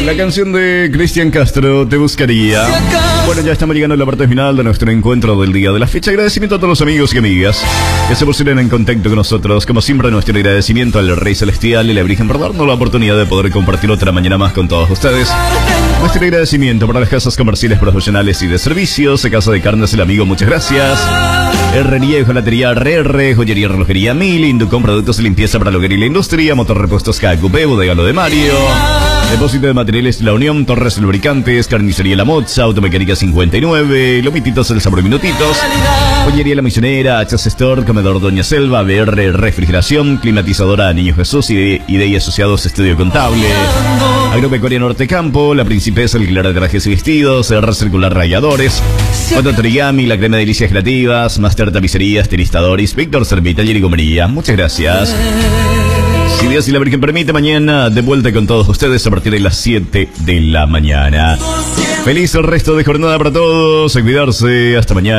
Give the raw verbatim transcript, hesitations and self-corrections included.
La canción de Cristian Castro, Te Buscaría. Bueno, ya estamos llegando a la parte final de nuestro encuentro del día de la fecha. Agradecimiento a todos los amigos y amigas que se pusieron en contacto con nosotros. Como siempre, nuestro agradecimiento al Rey Celestial y la Virgen por darnos la oportunidad de poder compartir otra mañana más con todos ustedes. Nuestro agradecimiento para las casas comerciales profesionales y de servicios. Casa de Carnes El Amigo, muchas gracias. Herrería y Hojalatería R R, Joyería y Relojería Mil, Inducom Productos de Limpieza para el Hogar y la Industria, Motorrepuestos K Q P, Bodega Lo de Mario, Depósito de Materiales La Unión, Torres Lubricantes, Carnicería La Moza, Automecánica cincuenta y nueve, Lomititos El Sabor Minutitos, Joyería La Misionera, H S Store, Comedor Doña Selva, B R Refrigeración, Climatizadora Niño Jesús y Idei Asociados Estudio Contable, Agropecuaria Norte Campo, La Principesa Alquiler de Trajes y Vestidos, R Circular Rayadores, Foto Torigami, La Crema de Delicias Creativas, Master Tapicerías, Tenistadores, Víctor Servita y Gomería. Muchas gracias. Si Dios y la Virgen permite, mañana de vuelta con todos ustedes a partir de las siete de la mañana. Feliz el resto de jornada para todos. A cuidarse. Hasta mañana.